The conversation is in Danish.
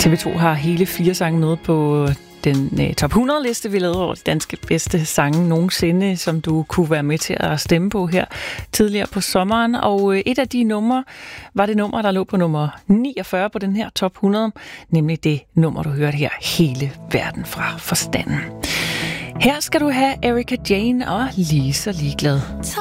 TV2 har hele 4 sange med på den top 100-liste, vi lavede over de danske bedste sange nogensinde, som du kunne være med til at stemme på her tidligere på sommeren. Og et af de numre var det nummer, der lå på nummer 49 på den her top 100, nemlig det nummer, du hørte her, Hele verden fra forstanden. Her skal du have Erika Jane og Lige så ligeglad.